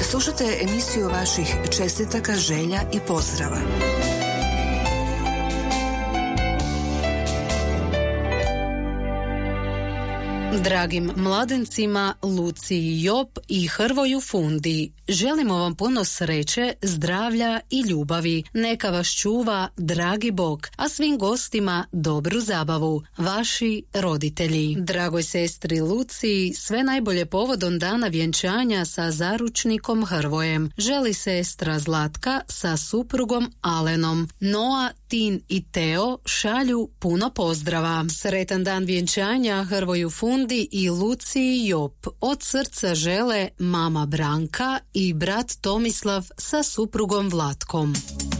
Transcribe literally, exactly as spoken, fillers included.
Slušate emisiju vaših čestitaka, želja i pozdrava. Dragim mladencima Luciji Job i Hrvoju Fundi, želimo vam puno sreće, zdravlja i ljubavi. Neka vas čuva dragi Bog, a svim gostima dobru zabavu. Vaši roditelji. Dragoj sestri Luciji sve najbolje povodom dana vjenčanja sa zaručnikom Hrvojem. Želi sestra Zlatka sa suprugom Alenom. Noa, Tin i Teo šalju puno pozdrava. Sretan dan vjenčanja Hrvoju Fundi i Luciji Job. Od srca žele mama Branka i brat Tomislav sa suprugom Vlatkom.